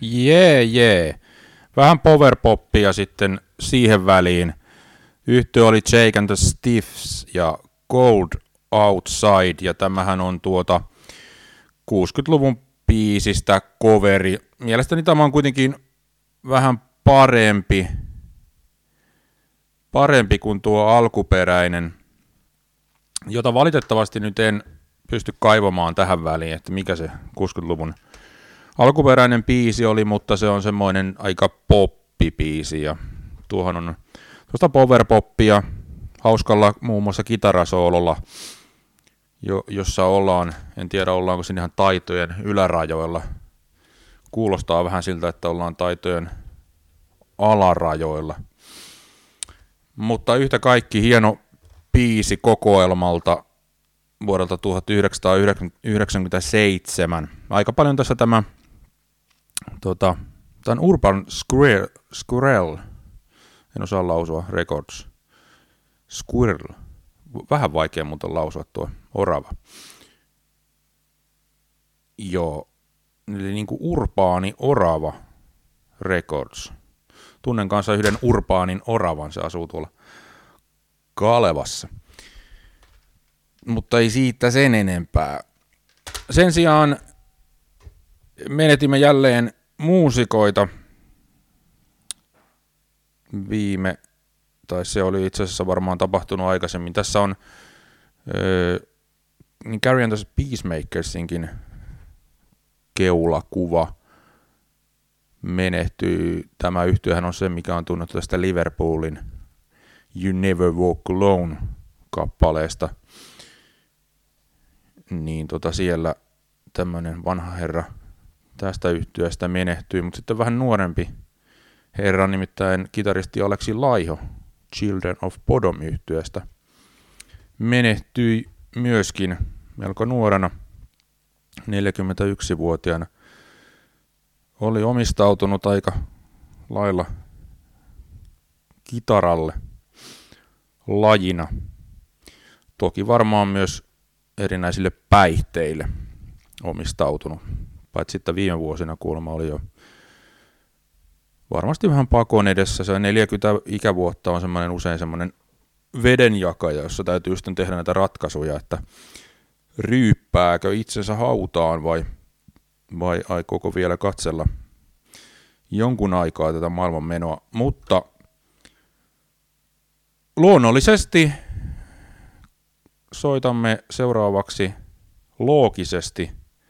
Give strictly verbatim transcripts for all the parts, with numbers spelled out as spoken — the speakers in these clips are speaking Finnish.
Jee, jee. Vähän powerpoppia sitten siihen väliin. Yhtye oli Jake and the Stiffs ja Cold Outside, ja tämähän on tuota kuusikymmentäluvun biisistä coveri. Mielestäni tämä on kuitenkin vähän parempi, parempi kuin tuo alkuperäinen, jota valitettavasti nyt en pysty kaivamaan tähän väliin, että mikä se kuusikymmentäluvun alkuperäinen biisi oli, mutta se on semmoinen aika poppibiisi, ja tuohan on tuosta powerpoppia hauskalla muun muassa kitarasoololla, jo, jossa ollaan, en tiedä ollaanko siinä ihan taitojen ylärajoilla, kuulostaa vähän siltä, että ollaan taitojen alarajoilla, mutta yhtä kaikki hieno biisi kokoelmalta vuodelta tuhatyhdeksänsataayhdeksänkymmentäseitsemän. Aika paljon tässä tämä, tota, tämä on Urban Squirrel, Squirrel, en osaa lausua, Records, Squirrel, vähän vaikea muuten lausua tuo orava. Joo, eli niin kuin urbaani orava Records. Tunnen kanssa yhden urbaanin oravan, se asuu tuolla Kalevassa. Mutta ei siitä sen enempää. Sen sijaan menetimme jälleen muusikoita viime, tai se oli itse asiassa varmaan tapahtunut aikaisemmin. Tässä on öö, niin Carrie and the Peacemakersinkin keulakuva menehtyy. Tämä yhtyehän on se, mikä on tunnettu tästä Liverpoolin You Never Walk Alone -kappaleesta. Niin tota siellä tämmönen vanha herra tästä yhtyeestä menehtyy, mutta sitten vähän nuorempi herra, nimittäin kitaristi Aleksi Laiho Children of Bodom -yhtyeestä menehtyi myöskin melko nuorena, neljäkymmentäyksivuotiaana. Oli omistautunut aika lailla kitaralle lajina. Toki varmaan myös erinäisille päihteille omistautunut. Paitsi sitten viime vuosina kuulemma oli jo varmasti vähän pakon edessä. Se neljäkymmentä ikävuotta on semmoinen usein semmoinen vedenjakaja, jossa täytyy sitten tehdä näitä ratkaisuja, että ryyppääkö itsensä hautaan vai, vai aikooko vielä katsella jonkun aikaa tätä maailman menoa. Mutta luonnollisesti soitamme seuraavaksi loogisesti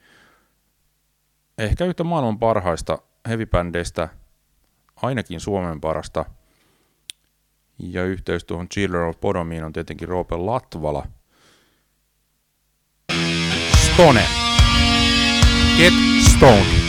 ehkä yhtä maailman parhaista heavy-bändeistä, ainakin Suomen parasta, ja yhteys tuohon Children of Bodomiin on tietenkin Roope Latvala. Stone. Get Stoned.